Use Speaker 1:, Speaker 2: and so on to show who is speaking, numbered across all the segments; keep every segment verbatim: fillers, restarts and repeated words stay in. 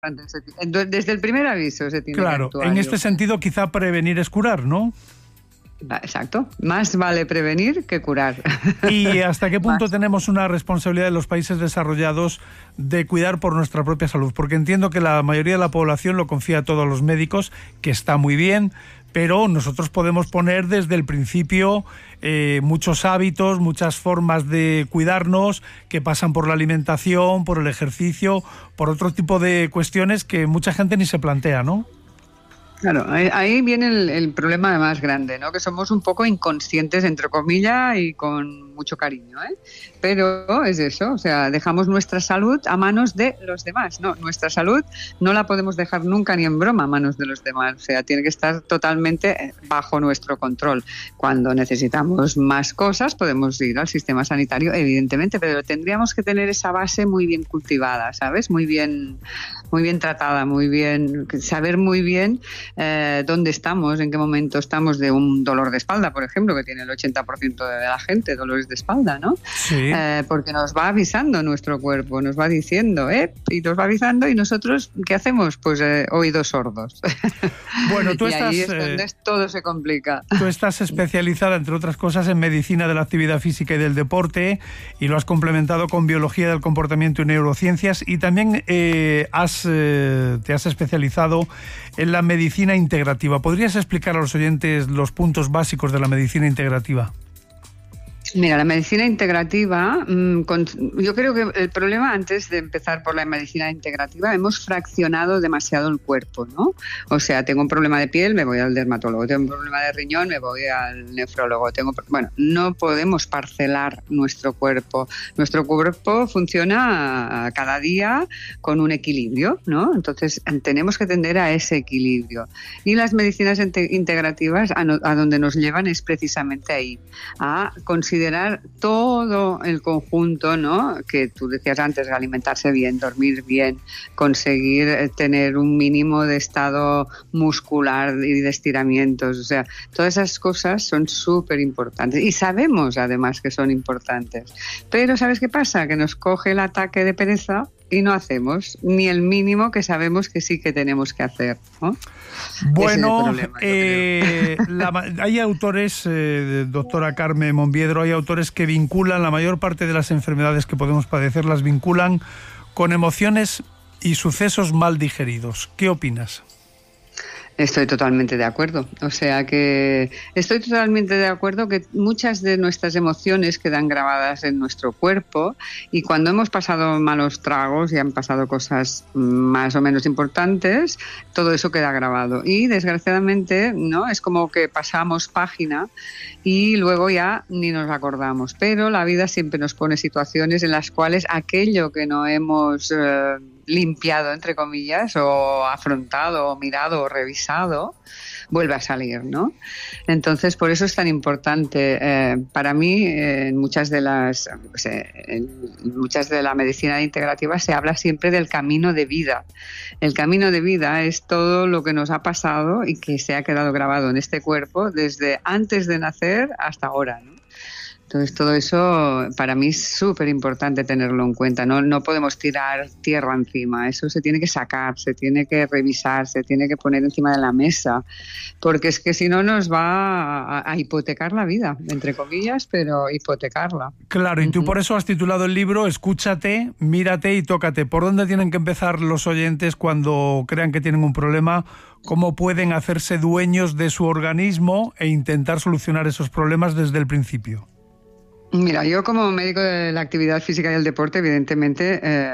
Speaker 1: Desde el primer aviso se tiene
Speaker 2: claro,
Speaker 1: que actuar.
Speaker 2: En este sentido, quizá prevenir es curar, ¿no?
Speaker 1: Exacto. Más vale prevenir que curar.
Speaker 2: ¿Y hasta qué punto
Speaker 1: Más.
Speaker 2: tenemos una responsabilidad de los países desarrollados de cuidar por nuestra propia salud? Porque entiendo que la mayoría de la población lo confía a todos los médicos, que está muy bien, pero nosotros podemos poner desde el principio eh, muchos hábitos, muchas formas de cuidarnos que pasan por la alimentación, por el ejercicio, por otro tipo de cuestiones que mucha gente ni se plantea, ¿no?
Speaker 1: Claro, ahí, ahí viene el, el problema más grande, ¿no? Que somos un poco inconscientes, entre comillas, y con mucho cariño, ¿eh? Pero es eso, o sea, dejamos nuestra salud a manos de los demás, ¿no? Nuestra salud no la podemos dejar nunca ni en broma a manos de los demás, o sea, tiene que estar totalmente bajo nuestro control. Cuando necesitamos más cosas podemos ir al sistema sanitario, evidentemente, pero tendríamos que tener esa base muy bien cultivada, ¿sabes? Muy bien, muy bien tratada, muy bien, saber muy bien Eh, dónde estamos, en qué momento estamos de un dolor de espalda, por ejemplo, que tiene el ochenta por ciento de la gente dolores de espalda, ¿no?
Speaker 2: Sí.
Speaker 1: Eh, porque nos va avisando nuestro cuerpo, nos va diciendo, ¿eh? Y nos va avisando y nosotros, ¿qué hacemos? Pues eh, oídos sordos.
Speaker 2: Bueno, tú
Speaker 1: y
Speaker 2: estás,
Speaker 1: ahí es donde
Speaker 2: eh,
Speaker 1: todo se complica.
Speaker 2: Tú estás especializada, entre otras cosas, en medicina de la actividad física y del deporte, y lo has complementado con biología del comportamiento y neurociencias, y también eh, has, eh, te has especializado en la medicina integrativa. ¿Podrías explicar a los oyentes los puntos básicos de la medicina integrativa?
Speaker 1: Mira, la medicina integrativa, mmm, con, yo creo que el problema, antes de empezar por la medicina integrativa, hemos fraccionado demasiado el cuerpo, ¿no? O sea, tengo un problema de piel, me voy al dermatólogo, tengo un problema de riñón, me voy al nefrólogo, tengo, bueno, no podemos parcelar nuestro cuerpo. Nuestro cuerpo funciona cada día con un equilibrio, ¿no? Entonces, tenemos que tender a ese equilibrio. Y las medicinas integrativas, a, no, a donde nos llevan es precisamente ahí, a considerar todo el conjunto, ¿no? Que tú decías antes, alimentarse bien, dormir bien, conseguir tener un mínimo de estado muscular y de estiramientos, o sea, todas esas cosas son súper importantes y sabemos además que son importantes, pero ¿sabes qué pasa? Que nos coge el ataque de pereza y no hacemos ni el mínimo que sabemos que sí que tenemos que hacer, ¿no?
Speaker 2: Bueno,
Speaker 1: problema,
Speaker 2: eh, la, hay autores, eh, doctora Carmen Monviedro, hay autores que vinculan la mayor parte de las enfermedades que podemos padecer, las vinculan con emociones y sucesos mal digeridos. ¿Qué opinas?
Speaker 1: Estoy totalmente de acuerdo. O sea que estoy totalmente de acuerdo que muchas de nuestras emociones quedan grabadas en nuestro cuerpo y cuando hemos pasado malos tragos y han pasado cosas más o menos importantes, todo eso queda grabado. Y desgraciadamente, ¿no? Es como que pasamos página y luego ya ni nos acordamos. Pero la vida siempre nos pone situaciones en las cuales aquello que no hemos eh, limpiado, entre comillas, o afrontado, o mirado, o revisado, vuelve a salir, ¿no? Entonces, por eso es tan importante. Eh, para mí, eh, en muchas de las, pues, eh, en muchas de la medicina integrativa se habla siempre del camino de vida. El camino de vida es todo lo que nos ha pasado y que se ha quedado grabado en este cuerpo desde antes de nacer hasta ahora, ¿no? Entonces, todo eso para mí es súper importante tenerlo en cuenta. No, no podemos tirar tierra encima. Eso se tiene que sacar, se tiene que revisar, se tiene que poner encima de la mesa. Porque es que si no nos va a, a hipotecar la vida, entre comillas, pero hipotecarla.
Speaker 2: Claro, y tú por eso has titulado el libro Escúchate, mírate y tócate. ¿Por dónde tienen que empezar los oyentes cuando crean que tienen un problema? ¿Cómo pueden hacerse dueños de su organismo e intentar solucionar esos problemas desde el principio?
Speaker 1: Mira, yo como médico de la actividad física y el deporte, evidentemente, eh,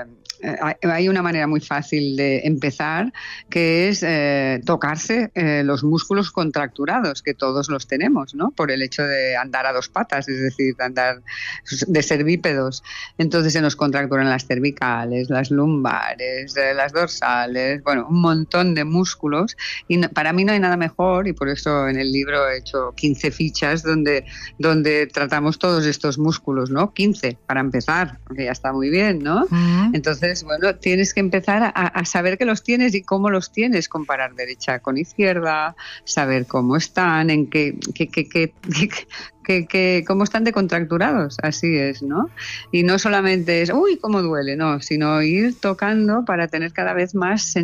Speaker 1: hay una manera muy fácil de empezar, que es eh, tocarse eh, los músculos contracturados, que todos los tenemos, ¿no? Por el hecho de andar a dos patas, es decir, de andar, de ser bípedos. Entonces se nos contracturan las cervicales, las lumbares, eh, las dorsales, bueno, un montón de músculos. Y no, para mí no hay nada mejor, y por eso en el libro he hecho quince fichas donde, donde tratamos todos estos músculos, ¿no? quince para empezar, porque ya está muy bien, ¿no? Uh-huh. Entonces, bueno, tienes que empezar a, a saber que los tienes y cómo los tienes, comparar derecha con izquierda, saber cómo están, en qué, qué, qué, qué, qué, qué, qué, cómo están decontracturados, así es, ¿no? Y no solamente es, uy, cómo duele, no, sino ir tocando para tener cada vez más